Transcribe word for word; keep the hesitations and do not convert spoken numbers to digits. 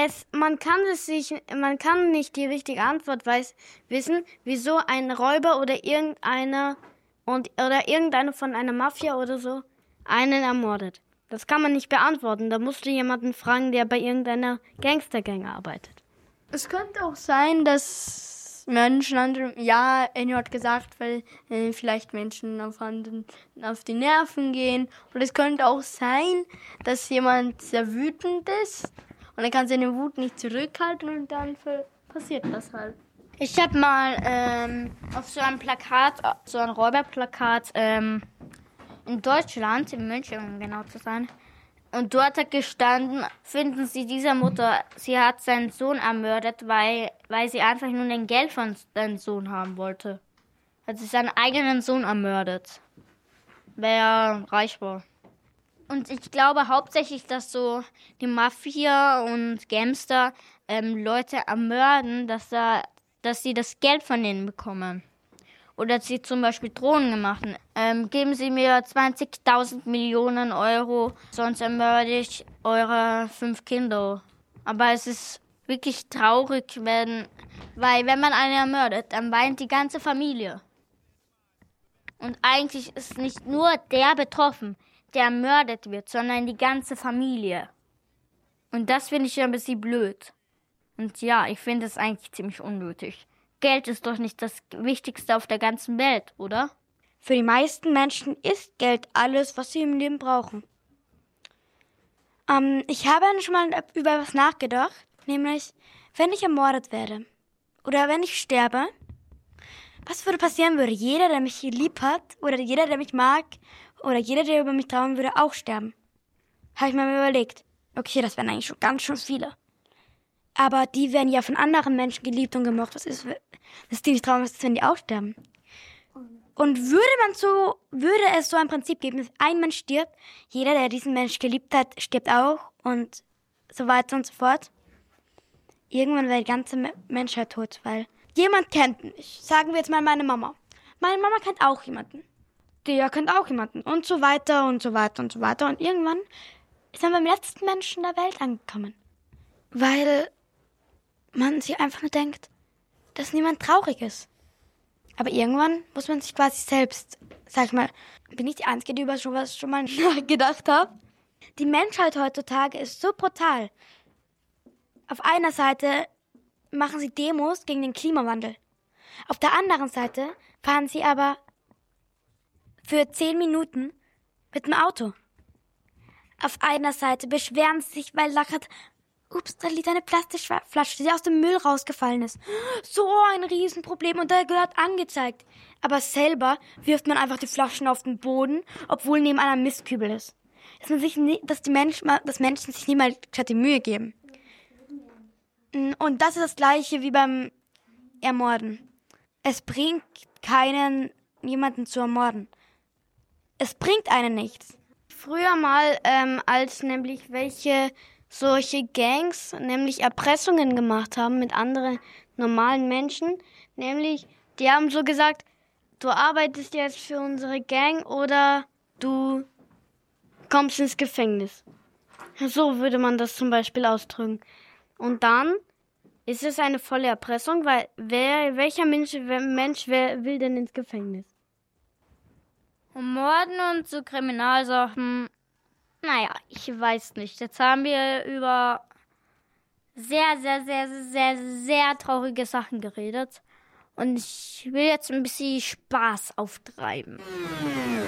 es, man kann es sich, man kann nicht die richtige Antwort weiß, wissen, wieso ein Räuber oder irgendeiner und oder irgendeiner von einer Mafia oder so einen ermordet. Das kann man nicht beantworten. Da musst du jemanden fragen, der bei irgendeiner Gangstergang arbeitet. Es könnte auch sein, dass Menschen andere, ja, Enyo hat gesagt, weil äh, vielleicht Menschen auf, anderen, auf die Nerven gehen. Und es könnte auch sein, dass jemand sehr wütend ist und er kann seine Wut nicht zurückhalten und dann passiert das halt. Ich habe mal ähm, auf so einem Plakat, so ein Räuberplakat ähm, in Deutschland, in München, um genau zu sein, und dort hat gestanden, finden Sie dieser Mutter, sie hat seinen Sohn ermordet, weil, weil sie einfach nur den Geld von seinem Sohn haben wollte. Hat sie seinen eigenen Sohn ermordet, weil er reich war. Und ich glaube hauptsächlich, dass so die Mafia und Gangster ähm, Leute ermorden, dass, da, dass sie das Geld von denen bekommen. Oder dass sie zum Beispiel Drohungen machen. Ähm, geben Sie mir zwanzigtausend Millionen Euro, sonst ermorde ich eure fünf Kinder. Aber es ist wirklich traurig, wenn, weil wenn man einen ermordet, dann weint die ganze Familie. Und eigentlich ist nicht nur der betroffen, der ermordet wird, sondern die ganze Familie. Und das finde ich ein bisschen blöd. Und ja, ich finde es eigentlich ziemlich unnötig. Geld ist doch nicht das Wichtigste auf der ganzen Welt, oder? Für die meisten Menschen ist Geld alles, was sie im Leben brauchen. Ähm, ich habe schon mal über etwas nachgedacht, nämlich, wenn ich ermordet werde oder wenn ich sterbe, was würde passieren würde? Jeder, der mich lieb hat oder jeder, der mich mag oder jeder, der über mich trauern würde, auch sterben. Habe ich mir mal überlegt. Okay, das wären eigentlich schon ganz schön viele. Aber die werden ja von anderen Menschen geliebt und gemocht. Was ist, das die nicht trauern, was ist, wenn die auch sterben? Und würde man so, würde es so ein Prinzip geben, dass ein Mensch stirbt, jeder, der diesen Mensch geliebt hat, stirbt auch und so weiter und so fort. Irgendwann wäre die ganze Menschheit tot, weil jemand kennt mich. Sagen wir jetzt mal meine Mama. Meine Mama kennt auch jemanden. Der kennt auch jemanden und so weiter und so weiter und so weiter. Und irgendwann ist man beim letzten Menschen der Welt angekommen. Weil man sich einfach nur denkt, dass niemand traurig ist. Aber irgendwann muss man sich quasi selbst, sag ich mal, bin ich die Einzige, die über sowas schon mal nachgedacht habe? Die Menschheit heutzutage ist so brutal. Auf einer Seite machen sie Demos gegen den Klimawandel. Auf der anderen Seite fahren sie aber für zehn Minuten mit dem Auto. Auf einer Seite beschweren sie sich, weil Lack hat, ups, da liegt eine Plastikflasche, die aus dem Müll rausgefallen ist. So ein Riesenproblem und da gehört angezeigt. Aber selber wirft man einfach die Flaschen auf den Boden, obwohl neben einer Mistkübel ist. Dass, man sich nie, dass, die Menschen, dass Menschen sich niemals die Mühe geben. Und das ist das Gleiche wie beim Ermorden. Es bringt keinen, jemanden zu ermorden. Es bringt einen nichts. Früher mal, ähm, als nämlich welche solche Gangs nämlich Erpressungen gemacht haben mit anderen normalen Menschen. Nämlich, die haben so gesagt, du arbeitest jetzt für unsere Gang oder du kommst ins Gefängnis. So würde man das zum Beispiel ausdrücken. Und dann ist es eine volle Erpressung, weil wer, welcher Mensch, wer, Mensch wer will denn ins Gefängnis? Und Morden und so Kriminalsachen, naja, ich weiß nicht. Jetzt haben wir über sehr, sehr, sehr, sehr, sehr traurige Sachen geredet. Und ich will jetzt ein bisschen Spaß auftreiben.